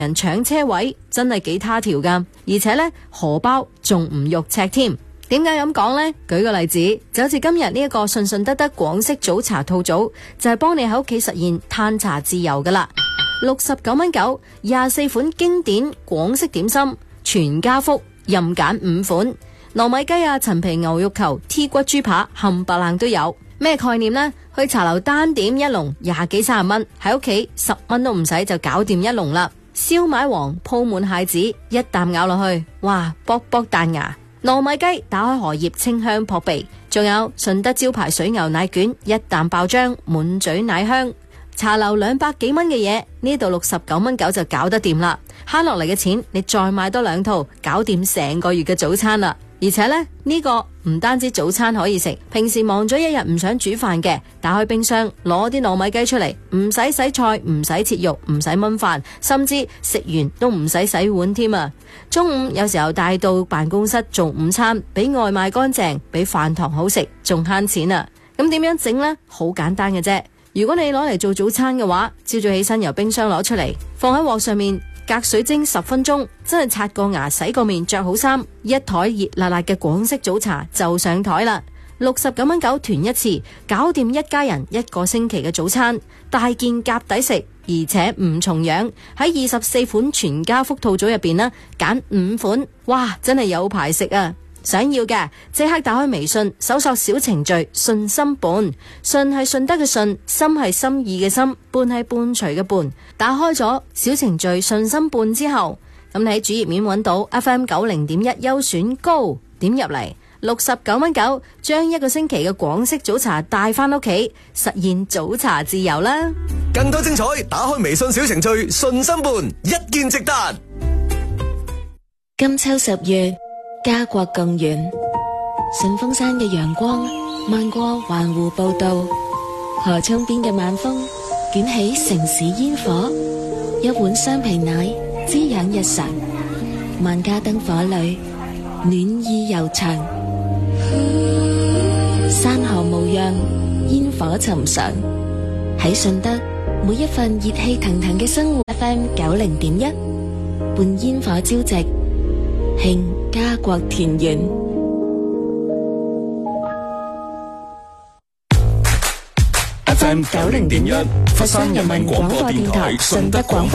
人搶車位，真係幾他條噶，而且呢，荷包仲唔肉赤添。點解咁講呢？舉個例子，就好似今日呢一個順順德德廣式早茶套組，就係幫你喺屋企實現嘆茶自由噶啦。69.9蚊，24款經典廣式點心，全家福，任揀5款，糯米雞啊、陳皮牛肉球、T 骨豬扒，冚唪唥都有。咩概念呢？去茶樓單點一籠20幾30蚊，喺屋企10蚊都唔使就搞掂一籠啦。燒賣王鋪滿蟹子，一啖咬落去，哇，卜卜彈牙。糯米雞打開荷葉，清香撲鼻。仲有順德招牌水牛奶卷，一啖爆漿，滿嘴奶香。茶樓200幾蚊嘅嘢，呢度69.9蚊就搞得掂啦。慳落嚟嘅錢，你再買多2套，搞掂成個月嘅早餐啦。而且呢個唔單止早餐可以食，平時忙咗一日唔想煮飯嘅，打開冰箱攞啲糯米雞出嚟，唔使洗菜，唔使切肉，唔使燜飯，甚至食完都唔使洗碗添啊！中午有時候帶到辦公室做午餐，比外賣乾淨，比飯堂好食，仲慳錢啊！咁點樣整呢？好簡單嘅啫。如果你攞嚟做早餐嘅話，朝早起身由冰箱攞出嚟，放喺鑊上面隔水蒸10分鐘，真係刷個牙、洗個面、着好衫，一枱熱辣辣嘅廣式早茶就上枱啦。69.9蚊團一次，搞掂一家人1個星期嘅早餐，大件夾抵食，而且唔重樣。喺24款全家福套組入邊呢，揀5款，哇，真係有排食啊！想要嘅即刻打開微信，搜索小程序順心伴，順係順德嘅順，心係心意嘅心，伴係伴隨嘅伴。打開咗小程序順心伴之後，咁你喺主頁面揾到 FM 90.1優選高，點入嚟69.9蚊，將1個星期嘅廣式早茶帶返屋企，實現早茶自由啦！ 更多精彩，打開微信小程序順心伴，一見直達。 金秋10月，家國更遠，順峰山嘅陽光漫過環湖步道，河涌邊嘅晚風捲起城市煙火，一碗雙皮奶滋養日常，萬家燈火裏暖意悠長。山河無恙，煙火尋常，喺順德每一份熱氣騰騰嘅生活。 FM 90.1伴煙火朝夕，慶家國團圓。 FM 90.1佛山人民廣播電台順德廣播